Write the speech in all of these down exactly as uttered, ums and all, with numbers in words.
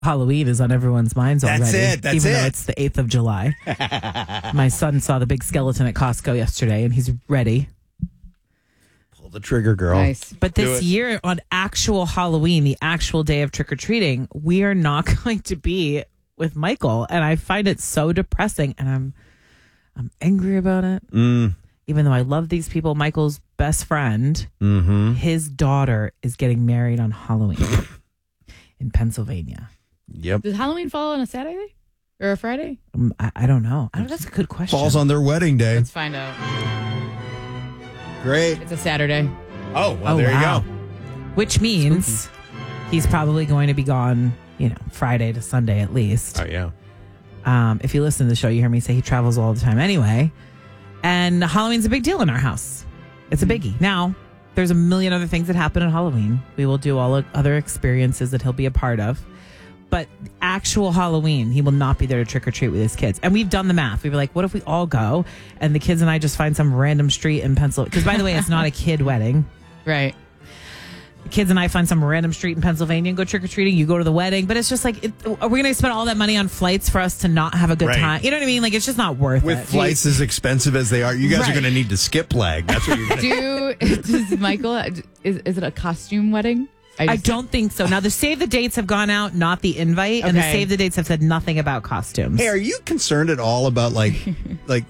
Halloween is on everyone's minds already. That's it. That's even it. though it's the eighth of July. My son saw the big skeleton at Costco yesterday, and he's ready. Pull the trigger, girl. Nice. But this year, on actual Halloween, the actual day of trick-or-treating, we are not going to be with Michael. And I find it so depressing, and I'm I'm angry about it. Mm. Even though I love these people, Michael's best friend, Mm-hmm. his daughter is getting married on Halloween in Pennsylvania. Yep. Does Halloween fall on a Saturday or a Friday? Um, I, I don't know. I don't, that's a good question. Falls on their wedding day. Let's find out. Great. It's a Saturday. Oh, well, Oh, there wow. you go. Which means he's probably going to be gone, you know, Friday to Sunday at least. Oh, yeah. Um, if you listen to the show, you hear me say he travels all the time anyway. And Halloween's a big deal in our house. It's a biggie. Now, there's a million other things that happen at Halloween. We will do all the other experiences that he'll be a part of. But actual Halloween, he will not be there to trick or treat with his kids. And we've done the math. We were like, what if we all go and the kids and I just find some random street in Pennsylvania? Because, by the way, it's not a kid wedding. Right. The kids and I find some random street in Pennsylvania and go trick or treating. You go to the wedding. But it's just like, it, are we going to spend all that money on flights for us to not have a good Right. time? You know what I mean? Like, it's just not worth With it. flights as expensive as they are, you guys Right. are going to need to skip leg. That's what you're going to Do does Michael is is it a costume wedding? I just- don't think so. Now, the save the dates have gone out, not the invite. And the Okay. save the dates have said nothing about costumes. Hey, are you concerned at all about like, like,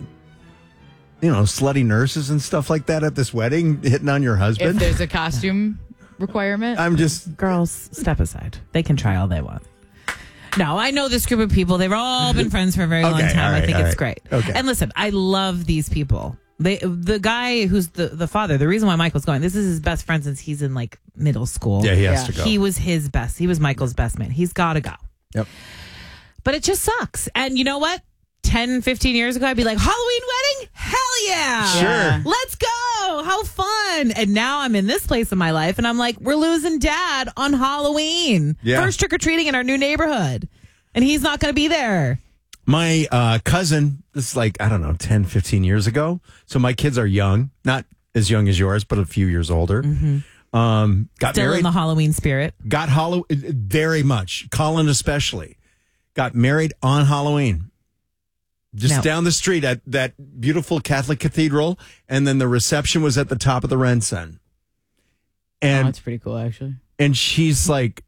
you know, slutty nurses and stuff like that at this wedding hitting on your If husband? there's a costume requirement. I'm just, Girls, step aside. They can try all they want. No, I know this group of people. They've all been friends for a very long Okay, time. all I right, think all it's right. great. Okay. And listen, I love these people. They, the guy who's the, the father, the reason why Michael's going, this is his best friend since he's in like middle school. yeah, he has Yeah. to go. He was his best. He was Michael's best man. He's got to go. Yep. But it just sucks. And you know what? ten, fifteen years ago, I'd be like, Halloween wedding? Hell yeah. Sure. Let's go. How fun. And now I'm in this place in my life and I'm like, we're losing dad on Halloween. Yeah. First trick or treating in our new neighborhood. And he's not going to be there. My uh, cousin, this is like, I don't know, ten, fifteen years ago. So my kids are young, not as young as yours, but a few years older. Mm-hmm. Um, got Still married. in the Halloween spirit. got Halloween very much. Colin especially got married on Halloween. Just No. down the street at that beautiful Catholic cathedral, and then the reception was at the top of the Renson. Oh, And that's pretty cool, actually. and she's like,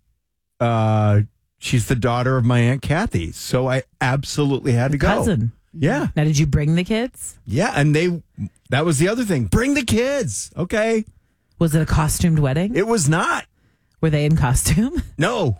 uh, she's the daughter of my Aunt Kathy, so I absolutely had to go. Cousin. Yeah, Now, did you bring the kids? yeah, and they that was the other thing. Bring the kids, okay? Was it a costumed wedding? It was not. Were they in costume? No,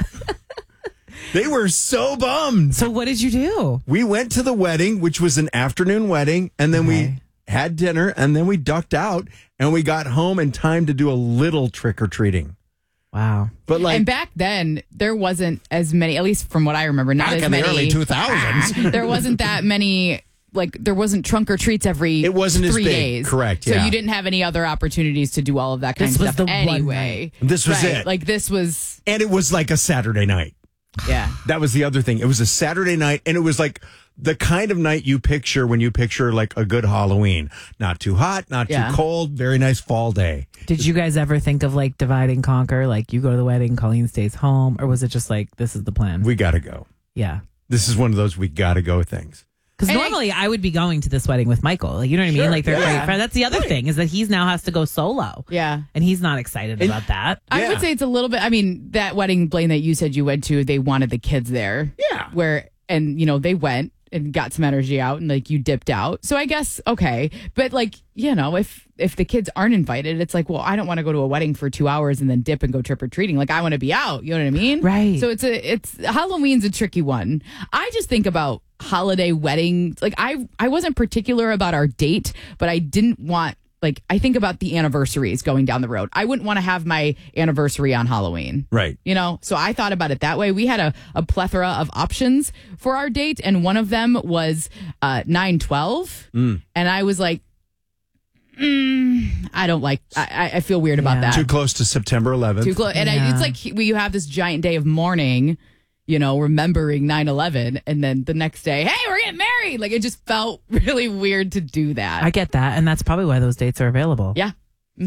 they were so bummed. So what did you do? We went to the wedding, which was an afternoon wedding, and then Okay. we had dinner, and then we ducked out, and we got home in time to do a little trick or treating. Wow. But like And back then, there wasn't as many, at least from what I remember, not back as in many. the early two thousands, There wasn't that many, like, there wasn't trunk or treats every It wasn't as three big. days. Correct, So yeah. you didn't have any other opportunities to do all of that kind This of was stuff the one anyway. This was Right, it. Like, this was, and it was like a Saturday night. yeah. That was the other thing. It was a Saturday night, and it was like the kind of night you picture when you picture like a good Halloween. Not too hot, not Yeah. too cold, very nice fall day. Did you guys ever think of like divide and conquer? Like you go to the wedding, Colleen stays home, or was it just like this is the plan? We got to go. yeah, This is one of those we got to go things. because And I- normally I would be going to this wedding with Michael. Like you know what I mean? Sure, Like they're yeah. great friends. That's the other thing is that he's now has to go solo, Yeah. and he's not excited about that. I Yeah. would say it's a little bit, I mean, that wedding, Blaine, that you said you went to, they wanted the kids there. Yeah. Where, and, you know, they went and got some energy out and like you dipped out. So I guess, okay. But like, you know, if, if the kids aren't invited, it's like, well, I don't want to go to a wedding for two hours and then dip and go trick or treating. Like I want to be out. You know what I mean? Right. So it's a, it's, Halloween's a tricky one. I just think about holiday weddings. Like I, I wasn't particular about our date, but I didn't want, like, I think about the anniversaries going down the road. I wouldn't want to have my anniversary on Halloween. Right. You know, so I thought about it that way. We had a, a plethora of options for our date, and one of them was uh, nine twelve. Mm. And I was like, mm, I don't like, I, I feel weird about Yeah. that. Too close to September eleventh. Too close. And I, Yeah. it's like we you have this giant day of mourning, you know, remembering nine eleven, and then the next day, hey, we're getting married. Like it just felt really weird to do that. I get that, and that's probably why those dates are available. yeah. hmm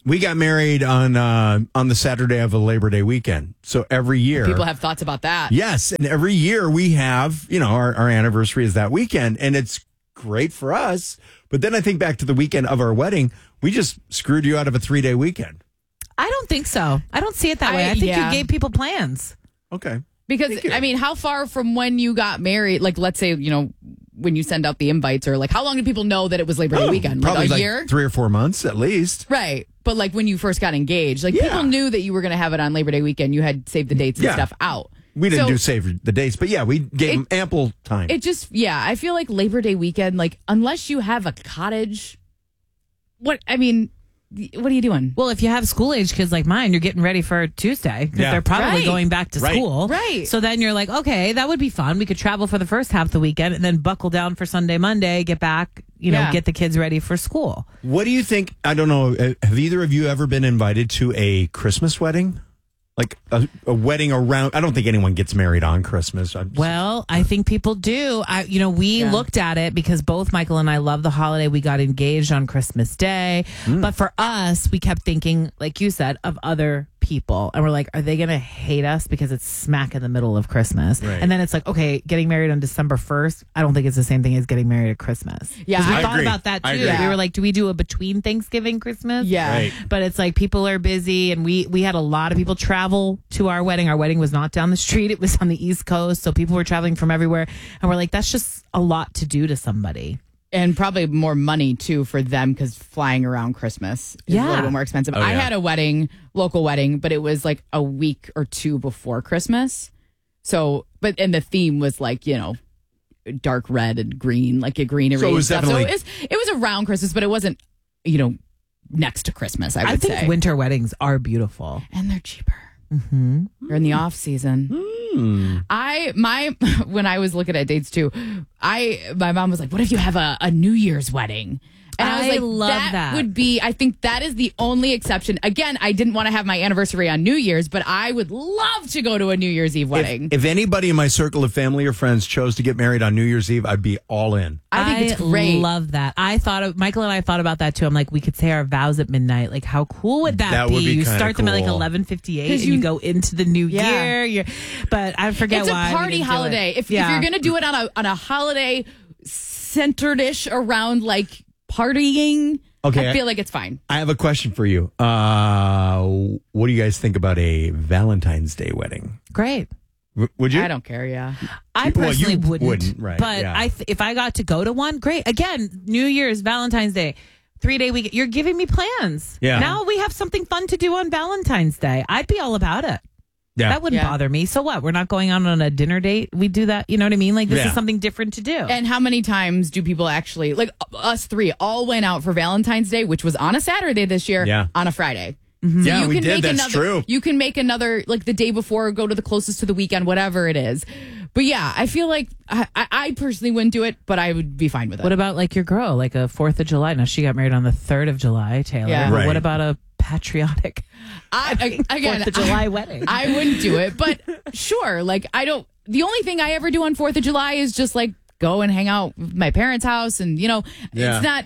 we got married on uh, on the Saturday of a Labor Day weekend. So every year, People have thoughts about that. yes, and every year we have, you know, our, our anniversary is that weekend, and it's great for us. But then I think back to the weekend of our wedding, we just screwed you out of a three day weekend. I don't think so. I don't see it that way. I- I think yeah. you gave people plans. Okay. Because, I mean, how far from when you got married, like, let's say, you know, when you send out the invites, or like, how long do people know that it was Labor Day Oh, weekend? Like probably a like year? three or four months at least. Right. But like when you first got engaged, like Yeah. people knew that you were going to have it on Labor Day weekend. You had saved the dates and Yeah. stuff out. We didn't So do save the dates, but yeah, we gave It- them ample time. It just, yeah, I feel like Labor Day weekend, like, unless you have a cottage, what, I mean, what are you doing? Well, if you have school age kids like mine, you're getting ready for Tuesday because Yeah. they're probably Right. going back to Right. school. Right. So then you're like, okay, that would be fun. We could travel for the first half of the weekend and then buckle down for Sunday, Monday, get back, you know, Yeah. get the kids ready for school. What do you think? I don't know. uh, Have either of you ever been invited to a Christmas wedding? Like a, a wedding around? I don't think anyone gets married on Christmas. I'm just- Well, I think people do. I, you know, we Yeah. looked at it because both Michael and I love the holiday. We got engaged on Christmas Day. But for us, we kept thinking, like you said, of other people. And we're like, are they going to hate us because it's smack in the middle of Christmas? Right. And then it's like, okay, getting married on December first, I don't think it's the same thing as getting married at Christmas. Yeah, 'Cause we I thought agree. about that I too. agree. We were like, do we do a between Thanksgiving, Christmas? Yeah. Right. But it's like people are busy, and we we had a lot of people travel to our wedding. Our wedding was not down the street; it was on the East Coast, so people were traveling from everywhere. And we're like, that's just a lot to do to somebody. And probably more money too for them because flying around Christmas is a Yeah. little bit more expensive. Oh, I yeah. had a wedding, local wedding, but it was like a week or two before Christmas. So, but and the theme was like, you know, dark red and green, like a greenery. So it and was stuff. definitely- So it was, it was around Christmas, but it wasn't, you know, next to Christmas. I would I think say, winter weddings are beautiful. and they're cheaper. Mm-hmm. They're in the off season. Hmm. I my when I was looking at dates too, I my mom was like, "What if you have a, a New Year's wedding?" And I was I like, love that, that. would be, I think that is the only exception. Again, I didn't want to have my anniversary on New Year's, but I would love to go to a New Year's Eve wedding. If, if anybody in my circle of family or friends chose to get married on New Year's Eve, I'd be all in. I think it's great. love that. I thought of Michael and I thought about that too. I'm like, we could say our vows at midnight. Like, how cool would that, That be? would be You kinda start them at like cool. eleven fifty eight, 'Cause and you you- go into the new Yeah. year. You're, but I forget It's a why we party didn't do it. holiday. If, Yeah. if you're going to do it on a on a holiday centered-ish around like partying, Okay, I I- feel like it's fine. I have a question for you. Uh, what do you guys think about a Valentine's Day wedding? Great. W- would you? I don't care. Yeah. I Well, you personally wouldn't, wouldn't, right, But yeah. I, th- if I got to go to one, great. Again, New Year's, Valentine's Day, three day weekend. You're giving me plans. Yeah. Now we have something fun to do on Valentine's Day. I'd be all about it. Yeah. That wouldn't Yeah. bother me. So what? We're not going on on a dinner date. We do that. You know what I mean? Like this Yeah. is something different to do. And how many times do people actually, like us three, all went out for Valentine's Day, which was on a Saturday this year, Yeah. on a Friday? Yeah, you we can did. make That's another, true. You can make another, like the day before, go to the closest to the weekend, whatever it is. But yeah, I feel like I, I, I personally wouldn't do it, but I would be fine with it. What about like your girl, like a Fourth of July? Now she got married on the third of July, Taylor. Yeah. But Right. what about a patriotic I, I, again, Fourth of July I, wedding? I wouldn't do it, but sure. Like I don't. The only thing I ever do on Fourth of July is just like go and hang out with my parents' house, and you know, Yeah. it's not.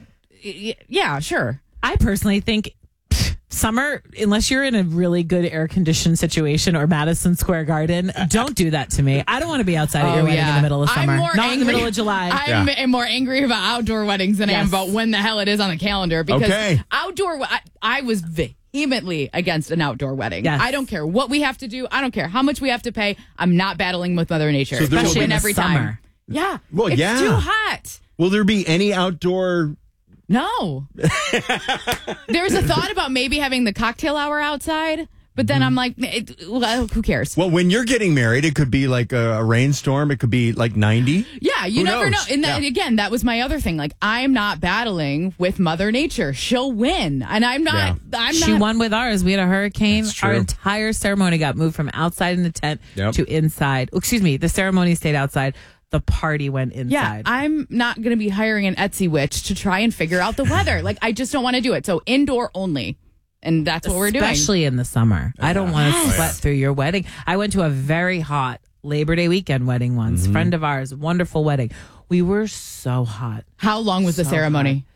Yeah, sure. I personally think pff, summer, unless you're in a really good air conditioned situation or Madison Square Garden, don't do that to me. I don't want to be outside at your Oh, wedding in yeah. the middle of I'm summer. more Not in the angry- middle of July. I'm Yeah. more angry about outdoor weddings than I am Yes. about when the hell it is on the calendar because Okay. outdoor. I, I was vehemently against an outdoor wedding. Yes. I don't care what we have to do. I don't care how much we have to pay. I'm not battling with Mother Nature, So there will especially be- in in the every summer. time. Yeah. Well, it's yeah. too hot. Will there be any outdoor? No. There's a thought about maybe having the cocktail hour outside, but then I'm like, it, well, who cares? Well, when you're getting married, it could be like a, a rainstorm. It could be like ninety. Yeah, you Who never knows? know. And that, Yeah. again, that was my other thing. Like, I'm not battling with Mother Nature. She'll win. And I'm not, Yeah. I'm She not. won with ours. We had a hurricane. That's Our true. entire ceremony got moved from outside in the tent Yep. to inside. Oh, excuse me. The ceremony stayed outside. The party went Yeah, inside. I'm not going to be hiring an Etsy witch to try and figure out the weather. Like, I just don't want to do it. So, indoor only. And that's what we're doing. Especially in the summer. I don't want to Yes. sweat through your wedding. I went to a very hot Labor Day weekend wedding once. Mm-hmm. Friend of ours, wonderful wedding. We were so hot. How long was the So ceremony?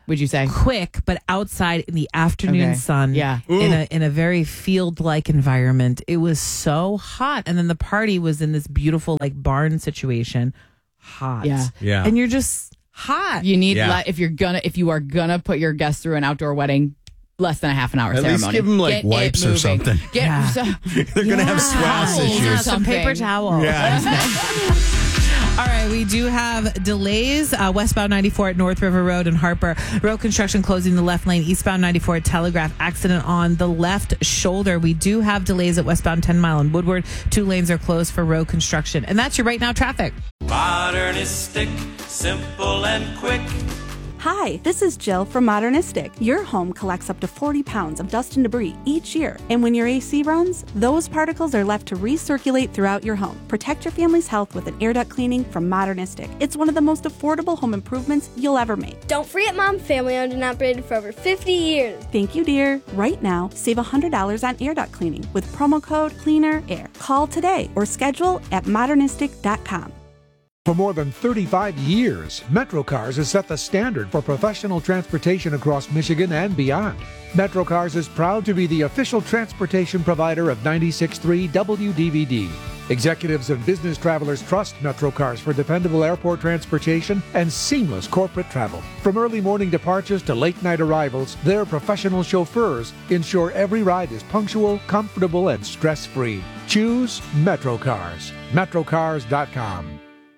would you say? quick, but outside in the afternoon Okay. sun. Yeah. In a in a very field like environment. It was so hot. And then the party was in this beautiful like barn situation. Hot. Yeah. Yeah. And you're just hot. You need Yeah. le- if you're gonna if you are gonna put your guests through an outdoor wedding, less than a half an hour At ceremony. least give them like Get it wipes or moving. something. Get Yeah. so, They're going to have Yeah. swass Towels issues. or Yeah, some paper something. towel. Yeah. All right, we do have delays. Uh, westbound ninety-four at North River Road in Harper. Road construction closing the left lane. Eastbound ninety-four at Telegraph. Accident on the left shoulder. We do have delays at westbound ten mile in Woodward. Two lanes are closed for road construction. And that's your right now traffic. Modernistic, simple and quick. Hi, this is Jill from Modernistic. Your home collects up to forty pounds of dust and debris each year. And when your A C runs, those particles are left to recirculate throughout your home. Protect your family's health with an air duct cleaning from Modernistic. It's one of the most affordable home improvements you'll ever make. Don't forget Mom, family owned and operated for over fifty years. Thank you, dear. Right now, save one hundred dollars on air duct cleaning with promo code CLEANERAIR. Call today or schedule at modernistic dot com. For more than thirty-five years, MetroCars has set the standard for professional transportation across Michigan and beyond. MetroCars is proud to be the official transportation provider of ninety-six point three W D V D. Executives and business travelers trust MetroCars for dependable airport transportation and seamless corporate travel. From early morning departures to late night arrivals, their professional chauffeurs ensure every ride is punctual, comfortable, and stress-free. Choose MetroCars. metrocars dot com.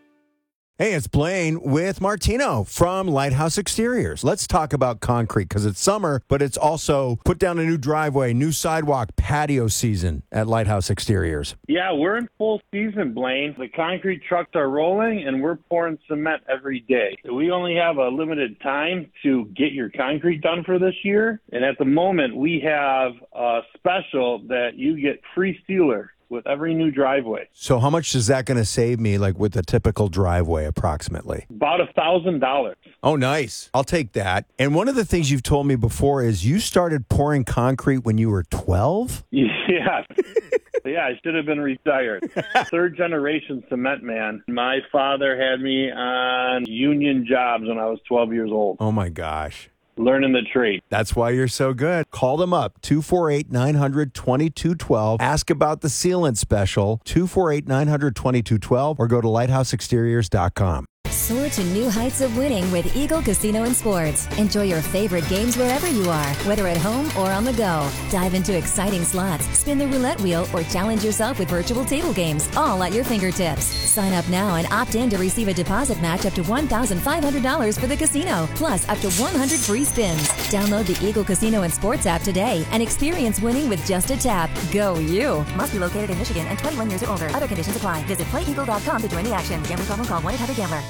Hey, it's Blaine with Martino from Lighthouse Exteriors. Let's talk about concrete because it's summer, but it's also put down a new driveway, new sidewalk, patio season at Lighthouse Exteriors. Yeah, we're in full season, Blaine. The concrete trucks are rolling, and we're pouring cement every day. We only have a limited time to get your concrete done for this year, and at the moment, we have a special that you get free sealer with every new driveway. So how much is that going to save me, like with a typical driveway approximately? About a thousand dollars. Oh, nice. I'll take that. And one of the things you've told me before is you started pouring concrete when you were twelve? Yeah. Yeah, I should have been retired. Third generation cement man. My father had me on union jobs when I was twelve years old, Oh, my gosh. learning the trade. That's why you're so good. Call them up, two four eight, nine hundred, twenty-two twelve. Ask about the sealant special, two four eight, nine hundred, twenty-two twelve, or go to lighthouse exteriors dot com. Soar to new heights of winning with Eagle Casino and Sports. Enjoy your favorite games wherever you are, whether at home or on the go. Dive into exciting slots, spin the roulette wheel, or challenge yourself with virtual table games, all at your fingertips. Sign up now and opt in to receive a deposit match up to one thousand five hundred dollars for the casino, plus up to one hundred free spins. Download the Eagle Casino and Sports app today and experience winning with just a tap. Go you! Must be located in Michigan and twenty-one years or older. Other conditions apply. Visit play eagle dot com to join the action. Gambling problem, call one eight hundred gambler.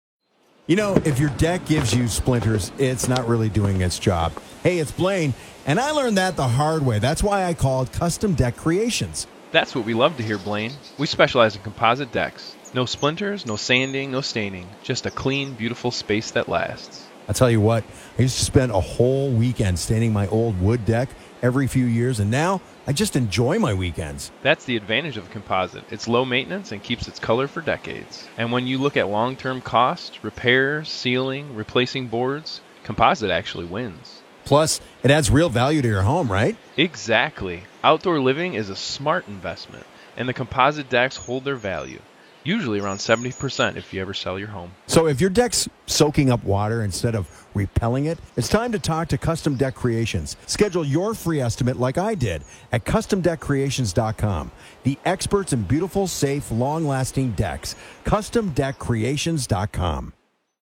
You know, if your deck gives you splinters, it's not really doing its job. Hey, it's Blaine, and I learned that the hard way. That's why I called Custom Deck Creations. That's what we love to hear, Blaine. We specialize in composite decks. No splinters, no sanding, no staining. Just a clean, beautiful space that lasts. I'll tell you what, I used to spend a whole weekend staining my old wood deck every few years, and now I just enjoy my weekends. That's the advantage of a composite. It's low maintenance and keeps its color for decades. And when you look at long-term cost, repairs, sealing, replacing boards, composite actually wins. Plus, it adds real value to your home, right? Exactly. Outdoor living is a smart investment, and the composite decks hold their value. Usually around seventy percent if you ever sell your home. So if your deck's soaking up water instead of repelling it, it's time to talk to Custom Deck Creations. Schedule your free estimate like I did at custom deck creations dot com. The experts in beautiful, safe, long-lasting decks. custom deck creations dot com.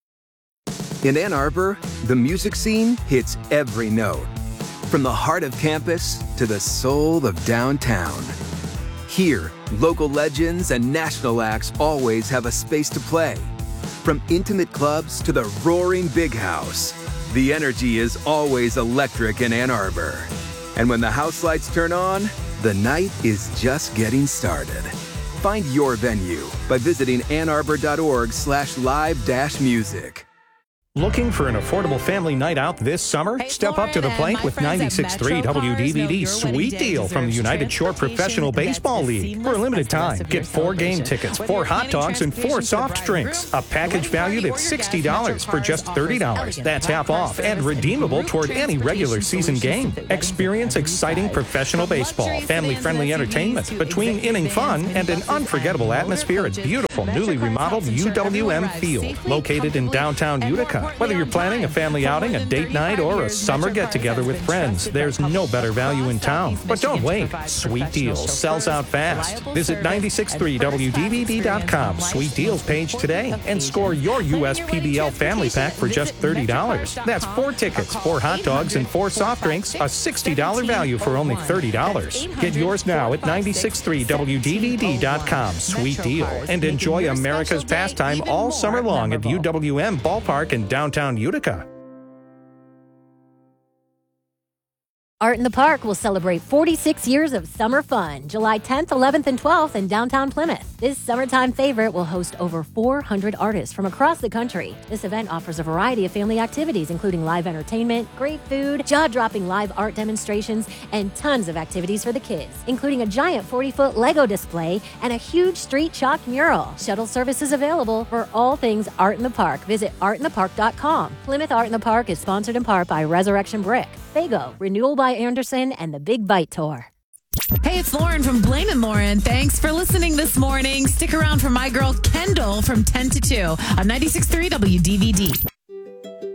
In Ann Arbor, the music scene hits every note. From the heart of campus to the soul of downtown. Here, local legends and national acts always have a space to play. From intimate clubs to the roaring big house, the energy is always electric in Ann Arbor. And when the house lights turn on, the night is just getting started. Find your venue by visiting ann arbor dot org slash live dash music. Looking for an affordable family night out this summer? Hey, Step up to the Lauren, plate with and my friends at ninety-six point three Metro W D V Cars D know your wedding Sweet day Deal from the deserves United Shore Professional transportation Baseball that's League. seamless For a the limited rest time, of your get four game celebration. tickets, Whether four you're hot planning dogs, and four transportation soft to the bride drinks. and A groom, package the wedding valued party at or your sixty guest, dollars Metro for just Cars thirty dollars. offers That's elegant half black off car and service redeemable and toward group any regular transportation season game. solutions that wedding Experience for every exciting size. professional From baseball, luxury family-friendly sedans and S U Vs entertainment, to between executive inning fun, vans, and an minibuses, unforgettable and atmosphere at motor beautiful, coaches, newly Metro Cars remodeled helps ensure U W M everyone arrives Field, safely, located in comfortably, downtown and more Utica. importantly, Whether you're on planning a time. family For outing, more a than date night, or a thirty-five summer years, get Metro together Cars with has been friends, trusted there's by no public better value in across town. Southeast But don't Michigan to wait. provide Sweet professional Deals sells chauffeurs, out fast. reliable Visit service, ninety-six point three and W D V D dot com, first-class Sweet Deals page today, and score your U S P B L family pack for just thirty dollars. That's four tickets, four hot dogs, and four soft drinks, a sixty dollars value for only thirty dollars. Get yours now at ninety-six point three W D V D dot com, Sweet Deal, and enjoy America's pastime all summer long at U W M Ballpark in downtown Utica. Art in the Park will celebrate forty-six years of summer fun, July tenth, eleventh, and twelfth in downtown Plymouth. This summertime favorite will host over four hundred artists from across the country. This event offers a variety of family activities, including live entertainment, great food, jaw-dropping live art demonstrations, and tons of activities for the kids, including a giant forty-foot Lego display and a huge street chalk mural. Shuttle service is available for all things Art in the Park. Visit art in the park dot com. Plymouth Art in the Park is sponsored in part by Resurrection Brick, Fago, Renewal by Anderson, and the Big Bite Tour. Hey, it's Lauren from Blaine and Lauren. Thanks for listening this morning. Stick around for my girl Kendall from ten to two on ninety-six point three W D V D.